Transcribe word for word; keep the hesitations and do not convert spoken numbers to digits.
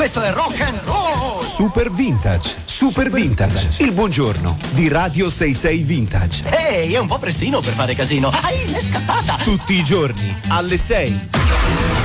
questo è rock and roll! Super Vintage, Super, Super Vintage, Vintage, il buongiorno di Radio sessantasei Vintage. Ehi, è un po' prestino per fare casino. Ai, l'è scappata! Tutti i giorni, alle sei.